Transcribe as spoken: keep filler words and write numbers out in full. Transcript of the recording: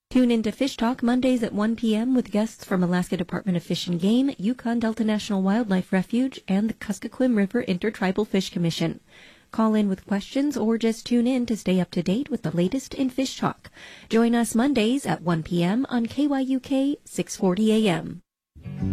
Tune in to Fish Talk Mondays at one p.m. with guests from Alaska Department of Fish and Game, Yukon Delta National Wildlife Refuge, and the Kuskokwim River Intertribal Fish Commission. Call in with questions or just tune in to stay up to date with the latest in Fish Talk. Join us Mondays at one p.m. on K Y U K six forty A M.